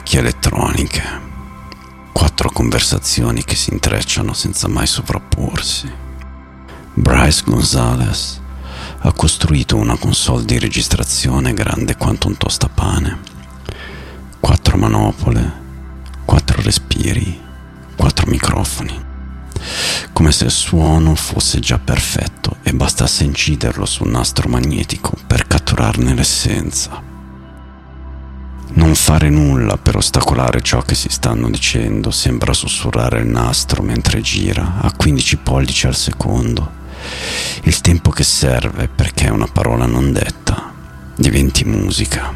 orecchie elettroniche, 4 conversazioni che si intrecciano senza mai sovrapporsi. Bryce Gonzalez ha costruito una console di registrazione grande quanto un tostapane. 4 manopole, 4 respiri, 4 microfoni. Come se il suono fosse già perfetto e bastasse inciderlo sul nastro magnetico per catturarne l'essenza. Non fare nulla per ostacolare ciò che si stanno dicendo sembra sussurrare il nastro mentre gira a 15 pollici al secondo. Il tempo che serve perché una parola non detta diventi musica.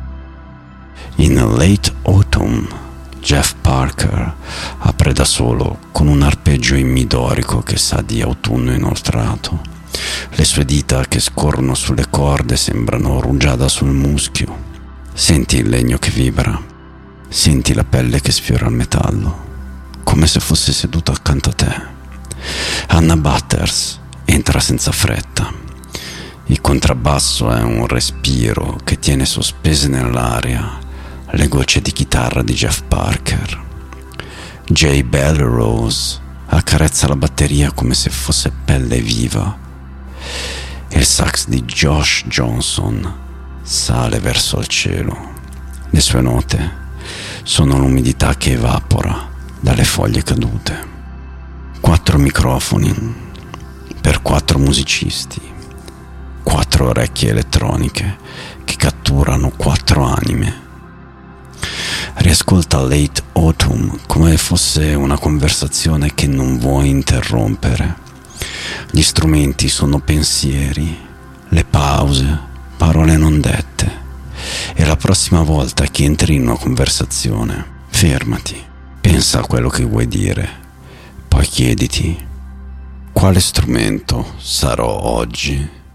In Late Autumn, Jeff Parker apre da solo con un arpeggio in mi dorico che sa di autunno inoltrato. Le sue dita che scorrono sulle corde sembrano rugiada sul muschio. Senti il legno che vibra, senti la pelle che sfiora il metallo, come se fosse seduto accanto a te. Anna Butters entra senza fretta. Il contrabbasso è un respiro che tiene sospese nell'aria le gocce di chitarra di Jeff Parker. Jay Belrose accarezza la batteria come se fosse pelle viva. Il sax di Josh Johnson sale verso il cielo. Le sue note sono l'umidità che evapora dalle foglie cadute. 4 microfoni per 4 musicisti, 4 orecchie elettroniche che catturano 4 anime. Riascolta Late Autumn come fosse una conversazione che non vuoi interrompere. Gli strumenti sono pensieri, le pause, parole non dette. E la prossima volta che entri in una conversazione, fermati, pensa a quello che vuoi dire, poi chiediti: quale strumento sarò oggi?